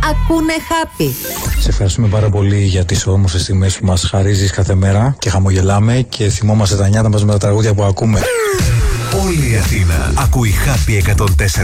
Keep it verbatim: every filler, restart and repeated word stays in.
ακούνε Happy. Σε ευχαριστούμε πάρα πολύ για τις όμορφες στιγμές που μας χαρίζεις κάθε μέρα και χαμογελάμε και θυμόμαστε τα νιάτα μας με τα τραγούδια που ακούμε. Όλη η Αθήνα ακούει Happy εκατόν τέσσερα.